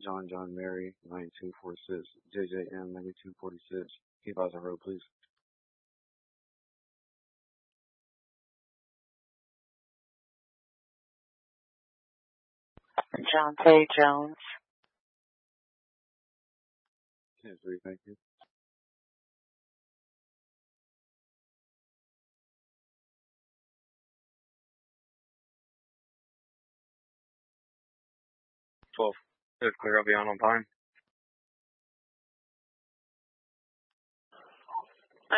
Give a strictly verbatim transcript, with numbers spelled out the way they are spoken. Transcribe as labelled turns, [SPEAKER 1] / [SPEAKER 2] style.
[SPEAKER 1] John John Mary nine two four six, J J M ninety-two forty-six. Keep eyes on road, please.
[SPEAKER 2] John Tay Jones.
[SPEAKER 1] ten three, thank you. twelve. It's clear, I'll be on on time.